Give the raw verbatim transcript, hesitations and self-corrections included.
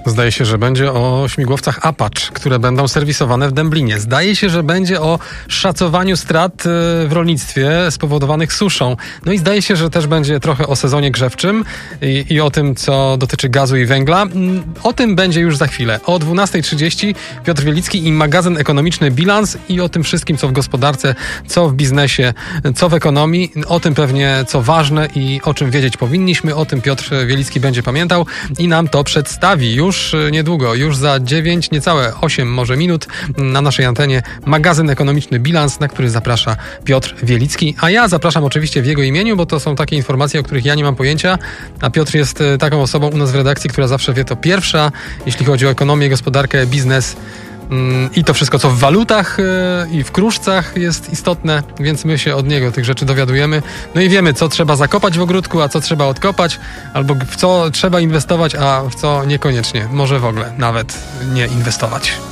Zdaje się, że będzie o śmigłowcach Apache, które będą serwisowane w Dęblinie. Zdaje się, że będzie o szacowaniu strat w rolnictwie spowodowanych suszą. No i zdaje się, że też będzie trochę o sezonie grzewczym i, i o tym, co dotyczy gazu i węgla. O tym będzie już za chwilę. O dwunasta trzydzieści Piotr Wielicki i magazyn ekonomiczny Bilans i o tym wszystkim, co w gospodarce, co w biznesie, co w ekonomii. O tym pewnie, co ważne i o czym wiedzieć powinniśmy. O tym Piotr Wielicki będzie pamiętał i nam to przedstawi już niedługo, już za dziewięć, niecałe osiem może minut na naszej antenie magazyn ekonomiczny Bilans, na który zaprasza Piotr Wielicki, a ja zapraszam oczywiście w jego imieniu, bo to są takie informacje, o których ja nie mam pojęcia, a Piotr jest taką osobą u nas w redakcji, która zawsze wie to pierwsza, jeśli chodzi o ekonomię, gospodarkę, biznes i to wszystko, co w walutach i w kruszcach jest istotne, więc my się od niego tych rzeczy dowiadujemy. No i wiemy, co trzeba zakopać w ogródku, a co trzeba odkopać, albo w co trzeba inwestować, a w co niekoniecznie, może w ogóle nawet nie inwestować.